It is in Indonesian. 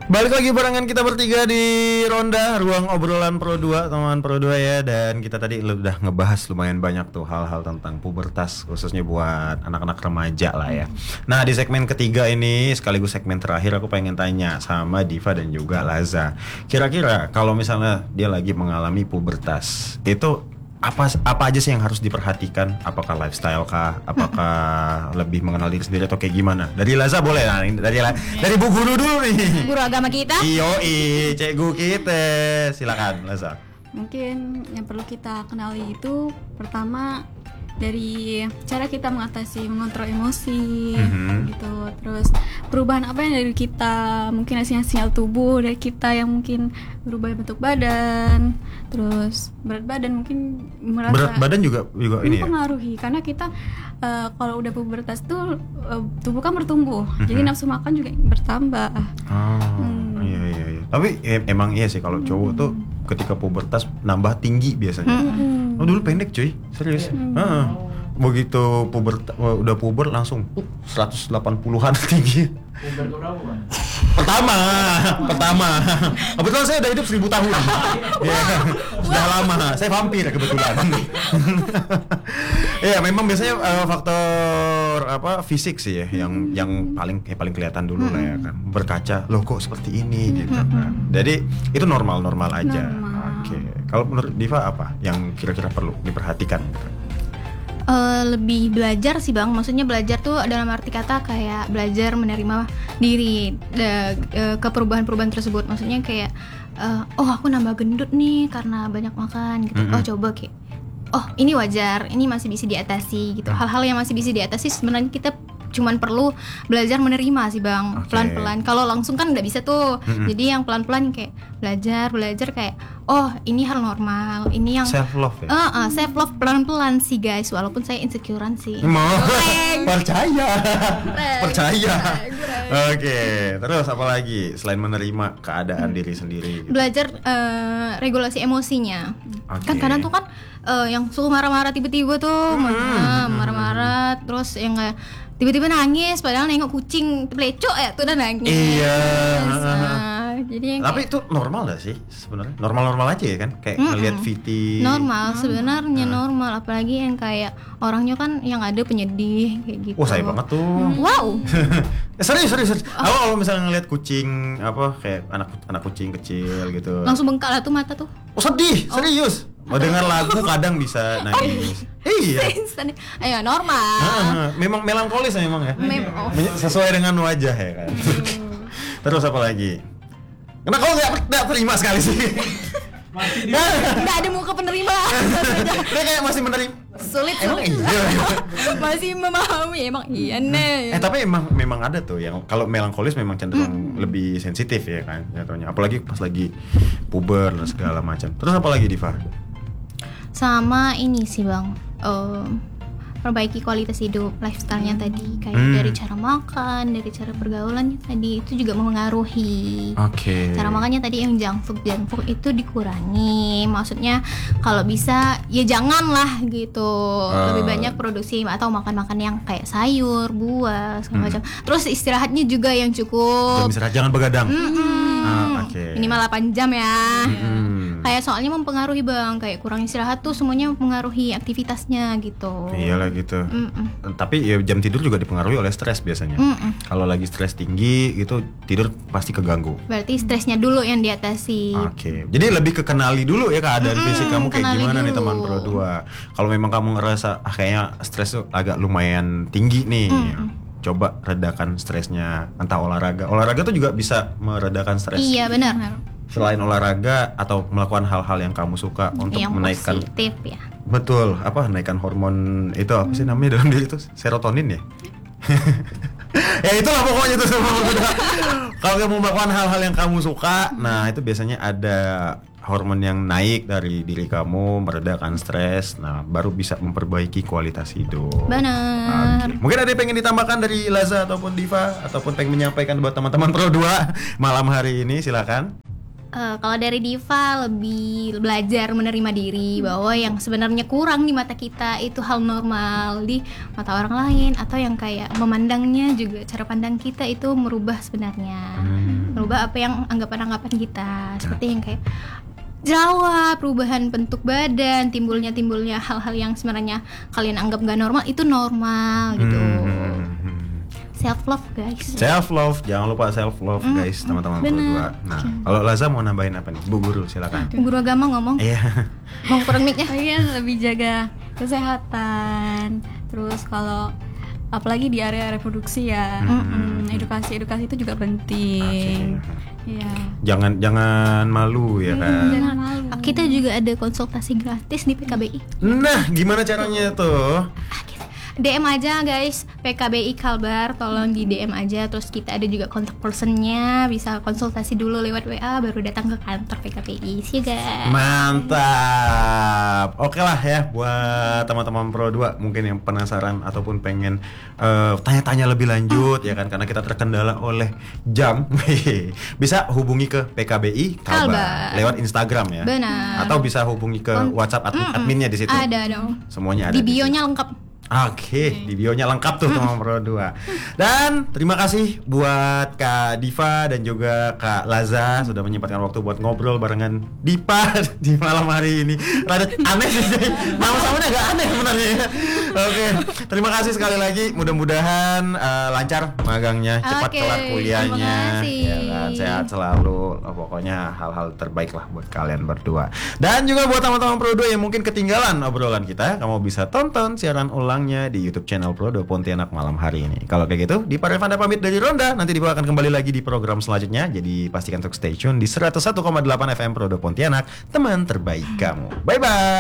Balik lagi barengan kita bertiga di Ronda Ruang Obrolan Pro 2, teman Pro 2 ya. Dan kita tadi udah ngebahas lumayan banyak tuh hal-hal tentang pubertas, khususnya buat anak-anak remaja lah ya. Nah di segmen ketiga ini, sekaligus segmen terakhir, aku pengen tanya sama Diva dan juga Laza. Kira-kira kalau misalnya dia lagi mengalami pubertas, itu apa aja sih yang harus diperhatikan? Apakah lifestyle kah? Apakah lebih mengenal diri sendiri atau kayak gimana? Dari Laza boleh lah, dari Bu Guru dulu nih. Guru agama kita. Yoi, cikgu kita. Silakan Laza. Mungkin yang perlu kita kenali itu pertama dari cara kita mengontrol emosi gitu. Terus perubahan apa yang dari kita, mungkin sinyal tubuh dari kita yang mungkin berubah bentuk badan, terus berat badan mungkin merasa Berat badan juga ini ya. Mempengaruhi karena kita kalau udah pubertas tuh tubuh kan bertumbuh, jadi nafsu makan juga bertambah. Iya. Tapi emang iya sih kalau cowok tuh ketika pubertas nambah tinggi biasanya. Oh dulu pendek cuy, serius. Begitu udah puber langsung 180-an tinggi. Puber berapa kan? Pertama. Kebetulan saya udah hidup 1000 tahun. Ya, sudah lama. Saya vampir kebetulan. Iya, memang biasanya faktor fisik sih ya yang paling kelihatan dulu lah ya kan. Berkaca, loh kok seperti ini gitu kan. Jadi itu normal aja. Oke. Kalau menurut Diva apa yang kira-kira perlu diperhatikan gitu? Lebih belajar sih Bang, maksudnya belajar tuh dalam arti kata kayak belajar menerima diri ke perubahan-perubahan tersebut. Maksudnya kayak oh aku nambah gendut nih karena banyak makan gitu. Oh coba kayak oh ini wajar, ini masih bisa diatasi gitu. Hal-hal yang masih bisa diatasi sebenarnya kita cuman perlu belajar menerima sih Bang, pelan-pelan. Kalau langsung kan nggak bisa tuh. Jadi yang pelan-pelan kayak belajar kayak oh ini hal normal, ini yang self love ya. Self love pelan-pelan sih guys, walaupun saya insecurean sih. Percaya. Oke, terus apa lagi selain menerima keadaan diri sendiri? Gitu. Belajar regulasi emosinya. Kan kadang tuh kan yang suka marah-marah tiba-tiba tuh marah-marah terus yang kayak tiba-tiba nangis padahal nengok kucing pelecok ya tuh udah nangis. Iya. Jadi tapi itu normal gak sih sebenarnya? Normal aja ya kan? Kayak ngelihat VT. Normal sebenarnya normal, apalagi yang kayak orangnya kan yang ada penyedih kayak gitu. Oh saya banget tuh. Wow. Serius. Kalau misalnya ngelihat kucing kayak anak kucing kecil gitu. Langsung bengkak lah tuh mata tuh. Oh sedih, serius. Mau dengar lagu kadang bisa nangis. Iya. Ayo normal. Memang melankolis memang ya. Sesuai dengan wajah ya kan. Terus apa lagi? Kenapa kau nggak terima sekali sih? Nggak ada muka penerima. Dia kayak masih menerima. Sulit. Iya. Masih memahami emang iya nih. Tapi memang ada tuh yang kalau melankolis memang cenderung lebih sensitif ya kan jatuhnya. Apalagi pas lagi puber dan segala macam. Terus apa lagi Diva? Sama ini sih Bang, perbaiki kualitas hidup, lifestyle-nya tadi kayak dari cara makan, dari cara pergaulannya tadi itu juga mempengaruhi. Cara makannya tadi yang junk food itu dikurangi. Maksudnya kalau bisa ya janganlah gitu. Lebih banyak produksi atau makan yang kayak sayur, buah, segala macam. Terus istirahatnya juga yang cukup. Jangan begadang. Minimal 8 jam ya. Kayak soalnya mempengaruhi Bang, kayak kurang istirahat tuh semuanya mempengaruhi aktivitasnya gitu. Iyalah gitu. Tapi ya jam tidur juga dipengaruhi oleh stres biasanya. Kalau lagi stres tinggi gitu tidur pasti keganggu. Berarti stresnya dulu yang diatasi. Jadi lebih kekenali dulu ya keadaan fisik kamu kayak gimana dulu nih teman Pro 2. Kalau memang kamu ngerasa kayaknya stres tuh agak lumayan tinggi nih. Coba redakan stresnya, entah olahraga tuh juga bisa meredakan stres. Iya benar. Selain olahraga atau melakukan hal-hal yang kamu suka untuk yang menaikkan positif ya. Betul, naikkan hormon itu apa sih namanya dalam diri itu? Serotonin ya? Ya itulah pokoknya itu semua. Kalau kamu melakukan hal-hal yang kamu suka, nah itu biasanya ada hormon yang naik dari diri kamu, meredakan stres, nah baru bisa memperbaiki kualitas hidup. Benar. Mungkin ada yang pengen ditambahkan dari Laza ataupun Diva, ataupun pengen menyampaikan buat teman-teman Pro 2 malam hari ini, silakan. Kalau dari Diva lebih belajar menerima diri bahwa yang sebenarnya kurang di mata kita itu hal normal di mata orang lain, atau yang kayak memandangnya juga cara pandang kita itu merubah sebenarnya. merubah apa yang anggapan-anggapan kita, seperti yang kayak jerawat, perubahan bentuk badan, timbulnya hal-hal yang sebenarnya kalian anggap nggak normal itu normal gitu. Self love guys. Self love, jangan lupa self love guys, teman-teman berdua. Nah, kalau Laza mau nambahin apa nih? Bu Guru silakan. Guru agama ngomong. Iya. Mau kurang mic-nya. Oh iya, lebih jaga kesehatan. Terus kalau apalagi di area reproduksi ya, edukasi itu juga penting. Iya. Jangan malu ya kan. Jangan malu. Kita juga ada konsultasi gratis di PKBI. Nah, gimana caranya tuh? DM aja guys, PKBI Kalbar, tolong di DM aja. Terus kita ada juga kontak personnya, bisa konsultasi dulu lewat WA, baru datang ke kantor PKBI. See you guys. Mantap. Oke lah ya, buat teman-teman Pro 2 mungkin yang penasaran ataupun pengen tanya-tanya lebih lanjut ya kan, karena kita terkendala oleh jam. Bisa hubungi ke PKBI Kalbar lewat Instagram ya. Benar. Atau bisa hubungi ke WhatsApp adminnya di situ. Ada dong. Semuanya ada Di di situ. bio-nya lengkap. Oke, di bionya lengkap tuh teman Pro 2. Dan terima kasih buat Kak Diva dan juga Kak Laza sudah menyempatkan waktu buat ngobrol barengan Dipa di malam hari ini. Rada aneh sih, nama-namanya agak aneh sebenarnya. Oke, terima kasih sekali lagi. Mudah-mudahan lancar magangnya, cepat Oke, kelar kuliahnya. terima kasih. Ya kan, sehat selalu. Pokoknya hal-hal terbaik lah buat kalian berdua. Dan juga buat teman-teman Pro 2 yang mungkin ketinggalan obrolan kita, kamu bisa tonton siaran ulang di YouTube channel Pro 2 Pontianak malam hari ini. Kalau kayak gitu, Dipa Revanda pamit dari Ronda. Nanti Dipa akan kembali lagi di program selanjutnya. Jadi pastikan untuk stay tune di 101,8 FM Pro 2 Pontianak, teman terbaik kamu. Bye bye.